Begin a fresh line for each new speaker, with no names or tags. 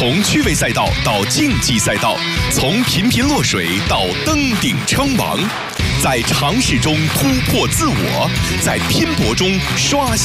从趣味赛道到竞技赛道，从频频落水到登顶称王，在尝试中突破自我，在拼搏中刷新